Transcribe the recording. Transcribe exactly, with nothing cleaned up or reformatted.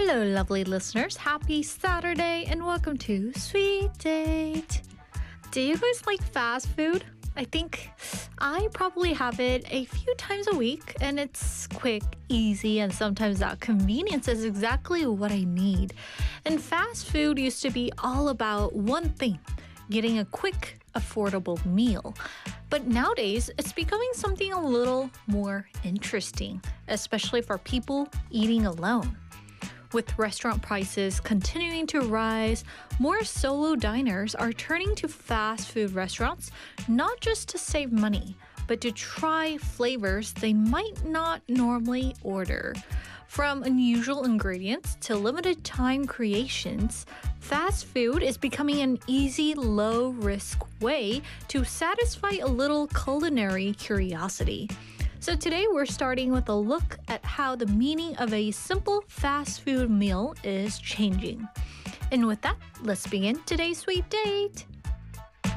Hello, lovely listeners. Happy Saturday and welcome to Sweet Date. Do you guys like fast food? I think I probably have it a few times a week, and it's quick, easy, and sometimes that convenience is exactly what I need. And fast food used to be all about one thing, getting a quick, affordable meal. But nowadays, it's becoming something a little more interesting, especially for people eating alone. With restaurant prices continuing to rise, more solo diners are turning to fast food restaurants not just to save money, but to try flavors they might not normally order. From unusual ingredients to limited time creations, fast food is becoming an easy, low-risk way to satisfy a little culinary curiosity. So today we're starting with a look at how the meaning of a simple fast food meal is changing. And with that, let's begin today's sweet date.